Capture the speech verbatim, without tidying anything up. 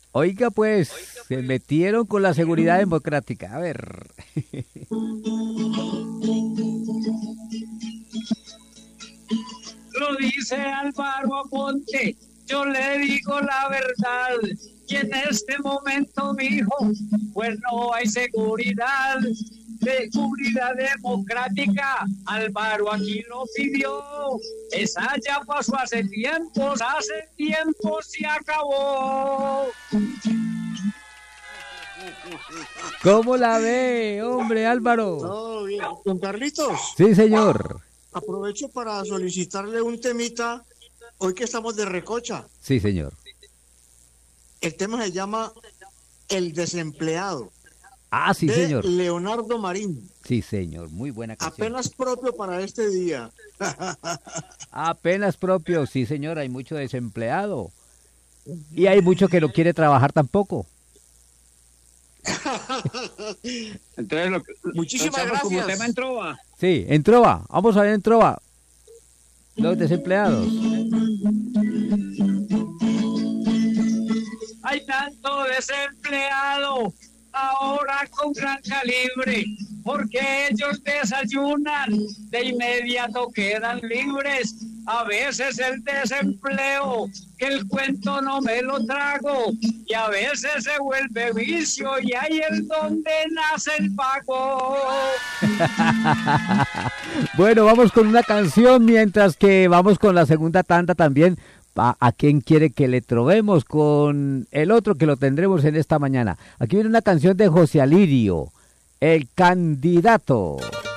Oiga, pues, se metieron con la seguridad democrática. A ver. Lo dice Álvaro Aponte, yo le digo la verdad. Y en este momento, mijo, pues no hay seguridad. Seguridad democrática, Álvaro aquí lo pidió. Esa ya pasó hace tiempos, hace tiempo se acabó. ¿Cómo la ve, hombre, Álvaro? Todo bien. Don Carlitos, Sí, señor. aprovecho para solicitarle un temita hoy que estamos de recocha. Sí, señor. El tema se llama El desempleado, Ah, sí, de señor. Leonardo Marín. Sí, señor. Muy buena canción. Apenas propio para este día. Apenas propio. Sí, señor. Hay mucho desempleado. Y hay mucho que no quiere trabajar tampoco. Entonces lo, Muchísimas lo echamos como gracias. tema en trova. Sí, en Trova. Vamos a ver en Trova. Los desempleados. Hay tanto desempleado ahora con gran calibre, porque ellos desayunan, de inmediato quedan libres. A veces el desempleo, que el cuento no me lo trago, y a veces se vuelve vicio, y ahí es donde nace el pago. Bueno, vamos con una canción mientras que vamos con la segunda tanda también. ¿A, a quién quiere que le trovemos? Con el otro que lo tendremos en esta mañana. Aquí viene una canción de José Alirio, El Candidato.